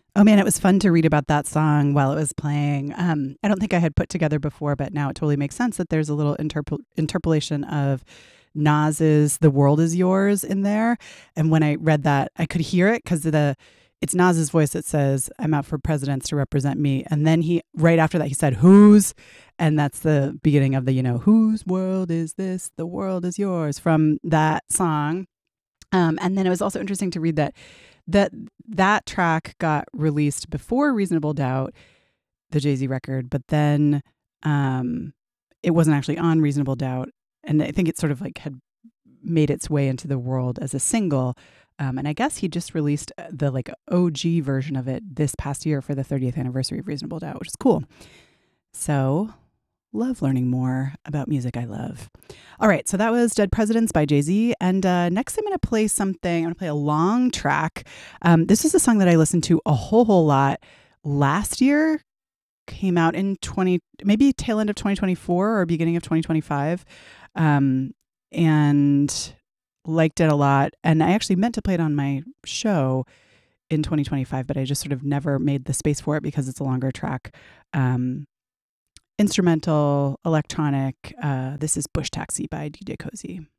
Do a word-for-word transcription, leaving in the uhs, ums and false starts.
Oh man, it was fun to read about that song while it was playing. Um, I don't think I had put together before, but now it totally makes sense that there's a little interpol- interpolation of Nas's "The World Is Yours" in there. And when I read that, I could hear it because the it's Nas's voice that says, "I'm out for presidents to represent me," and then he right after that he said, "Whose," and that's the beginning of the you know "Whose world is this? The world is yours" from that song. Um, and then it was also interesting to read that that that track got released before Reasonable Doubt, the Jay Z record, but then um, it wasn't actually on Reasonable Doubt, and I think it sort of like had made its way into the world as a single. Um, and I guess he just released the like O G version of it this past year for the thirtieth anniversary of Reasonable Doubt, which is cool. So love learning more about music I love. All right, so that was Dead Presidents by Jay-Z. And uh, next I'm going to play something, I'm going to play a long track. Um, this is a song that I listened to a whole, whole lot last year. Came out in twenty, maybe tail end of twenty twenty-four or beginning of twenty twenty-five. Um, and liked it a lot. And I actually meant to play it on my show in twenty twenty-five, but I just sort of never made the space for it because it's a longer track. Um, instrumental, electronic. Uh, this is Bush Taxi by D J Cozy.